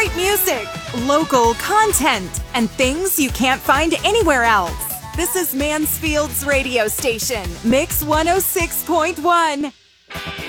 great music, local content, and things you can't find anywhere else. This is Mansfield's radio station, Mix 106.1.